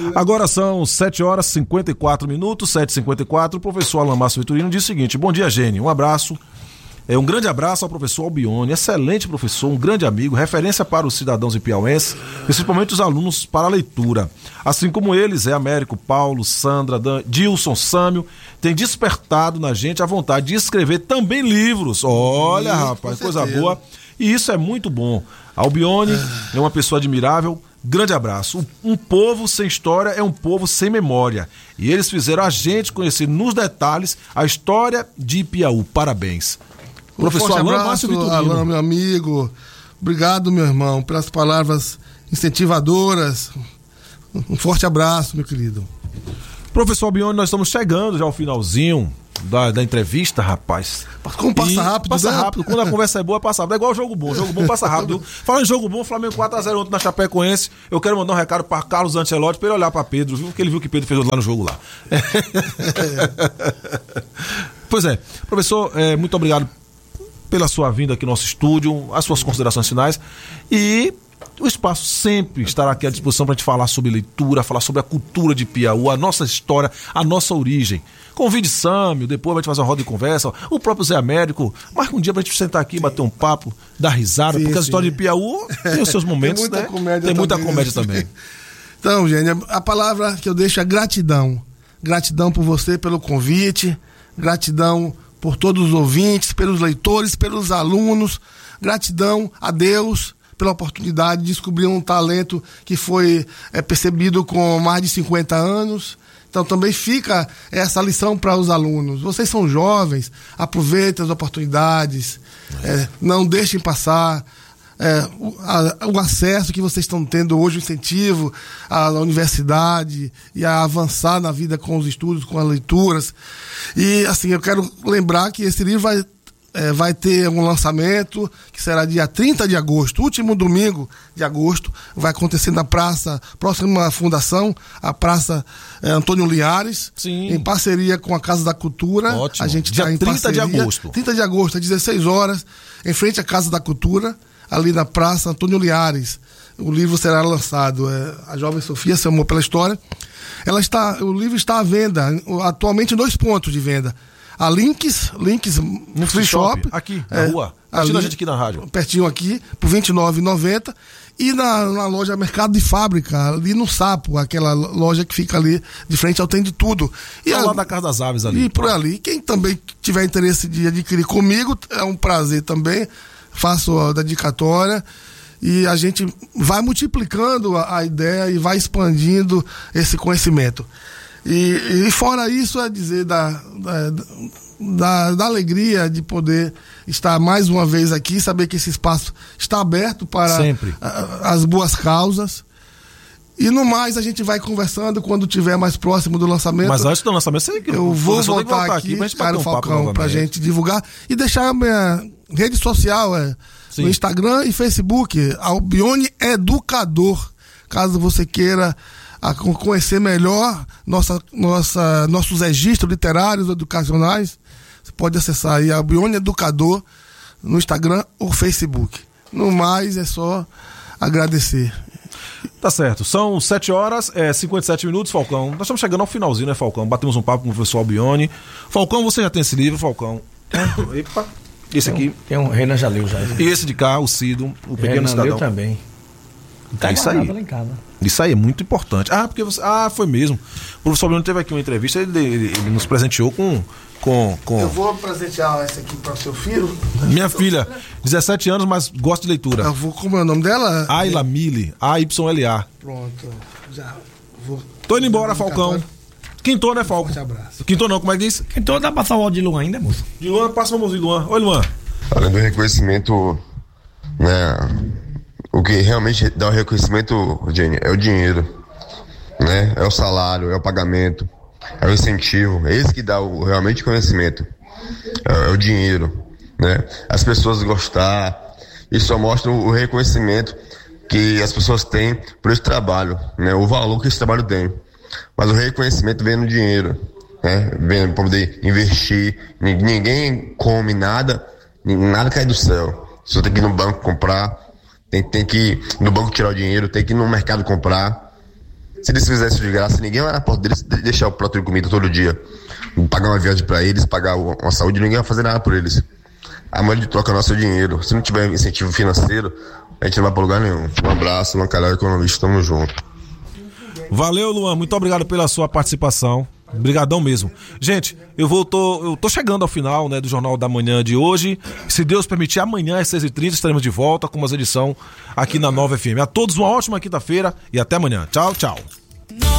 Agora são 7h54, 7h54. O professor Alan Márcio Vitorino diz o seguinte: bom dia, Gênio, um abraço. Um grande abraço ao professor Albione, excelente professor, um grande amigo, referência para os cidadãos ipiauenses, principalmente os alunos para a leitura. Assim como eles, Zé Américo, Paulo, Sandra, Dilson, Sâmio, tem despertado na gente a vontade de escrever também livros. Olha, rapaz, coisa boa. E isso é muito bom. Albione é uma pessoa admirável. Grande abraço. Um povo sem história é um povo sem memória. E eles fizeram a gente conhecer nos detalhes a história de Ipiaú. Parabéns. Professor Alan Márcio Vitorino. Alan, meu amigo, obrigado, meu irmão, pelas palavras incentivadoras. Um forte abraço, meu querido. Professor Albione, nós estamos chegando já ao finalzinho da entrevista, rapaz. Como passa rápido, passa rápido. Quando a conversa é boa, passa rápido. É igual jogo bom passa rápido. Falando em jogo bom, Flamengo 4-0 ontem na Chapecoense. Eu quero mandar um recado para Carlos Ancelotti para ele olhar para Pedro, viu? Porque ele viu que Pedro fez lá no jogo lá. Pois é, professor, muito obrigado pela sua vinda aqui no nosso estúdio, as suas considerações finais, e o espaço sempre estará aqui à disposição para a gente falar sobre leitura, falar sobre a cultura de Ipiaú, a nossa história, a nossa origem. Convide Sâmio, depois vai te fazer uma roda de conversa, o próprio Zé Américo, marca um dia pra gente sentar aqui, bater um papo, dar risada, porque a história de Ipiaú tem os seus momentos, tem muita né? Tem muita comédia também. Então, Gênio, a palavra que eu deixo é gratidão. Gratidão por você, pelo convite, gratidão por todos os ouvintes, pelos leitores, pelos alunos, gratidão a Deus pela oportunidade de descobrir um talento que foi percebido com mais de 50 anos. Então também fica essa lição para os alunos. Vocês são jovens, aproveitem as oportunidades, não deixem passar o acesso que vocês estão tendo hoje, o incentivo à universidade e a avançar na vida com os estudos, com as leituras. E assim, eu quero lembrar que esse livro vai ter um lançamento que será dia 30 de agosto, último domingo de agosto, vai acontecer na praça, próxima fundação, a Praça Antônio Linhares. Sim. Em parceria com a Casa da Cultura. Ótimo. A gente dia está em 30 parceria, de agosto. 30 de agosto, às 16 horas, em frente à Casa da Cultura, ali na Praça Antônio Linhares. O livro será lançado. A jovem Sofia se amou pela história. O livro está à venda, atualmente em 2 pontos de venda. A Links Free Shop, aqui na rua, pertinho a gente aqui na rádio. Pertinho aqui, por R$ 29,90. E na loja Mercado de Fábrica, ali no Sapo, aquela loja que fica ali de frente ao Tem de Tudo. E ao lado da Casa das Aves ali. E por ali. Quem também tiver interesse de adquirir comigo, é um prazer também. Faço a dedicatória. E a gente vai multiplicando a ideia e vai expandindo esse conhecimento. E fora isso, é dizer da alegria de poder estar mais uma vez aqui, saber que esse espaço está aberto para as boas causas. E no mais, a gente vai conversando quando estiver mais próximo do lançamento. Mas antes do lançamento, eu vou voltar aqui para o Falcão, para a gente divulgar e deixar a minha rede social no Instagram e Facebook, Albione Educador, caso você queira conhecer melhor nossos registros literários, educacionais. Você pode acessar aí Albione Educador no Instagram ou Facebook. No mais, é só agradecer. Tá certo, são 7h57, Falcão. Nós estamos chegando ao finalzinho, né, Falcão? Batemos um papo com o professor Albione. Falcão, você já tem esse livro, Falcão? Epa, esse aqui. Tem um Renan já leu já. E esse de cá, o Cido, o Pequeno Renan Cidadão. leu também. Tá isso aí. Lá em casa. Isso aí é muito importante. Porque você. Foi mesmo. O professor Albione teve aqui uma entrevista, ele nos presenteou com. Eu vou presentear essa aqui para o seu filho. Minha filha, 17 anos, mas gosta de leitura. Como é o nome dela? Ayla Mille, AYLA. Pronto, já vou. Tô indo embora, Falcão. Quintou, né, Falcão? Forte abraço. Quintou não, como é que diz? Quintou, dá pra passar o áudio de Luan ainda, moço? De Luan, passa o mãozinho de Luan. Oi, Luan. Além do reconhecimento, né? O que realmente dá o reconhecimento, Jenny, é o dinheiro, né? É o salário, é o pagamento, é o incentivo, é esse que dá realmente conhecimento, é o dinheiro, né? As pessoas gostar, isso só mostra o reconhecimento que as pessoas têm por esse trabalho, né? O valor que esse trabalho tem, mas o reconhecimento vem no dinheiro, né? Vem para poder investir. Ninguém come nada cai do céu. Você tem que ir no banco comprar. Tem que ir no banco tirar o dinheiro, tem que ir no mercado comprar. Se eles fizessem de graça, ninguém vai na porta deles deixar o prato de comida todo dia, pagar uma viagem pra eles, pagar uma saúde, ninguém vai fazer nada por eles. A moeda de troca é nosso dinheiro. Se não tiver incentivo financeiro, a gente não vai pra lugar nenhum. Um abraço, Luan Calhau, economista, tamo junto. Valeu, Luan, muito obrigado pela sua participação. Obrigadão mesmo. Gente, eu tô chegando ao final, né, do Jornal da Manhã de hoje. Se Deus permitir, amanhã às 6h30 estaremos de volta com mais edição aqui na Nova FM. A todos uma ótima quinta-feira e até amanhã. Tchau, tchau.